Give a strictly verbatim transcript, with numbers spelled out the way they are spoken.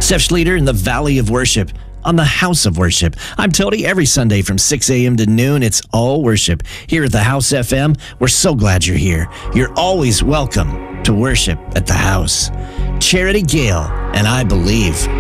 Steph Schlueter in the Valley of Worship on the House of Worship. I'm Tony. Every Sunday from six a.m. to noon, it's all worship. Here at the House F M, we're so glad you're here. You're always welcome to worship at the house. Charity Gale, and I believe.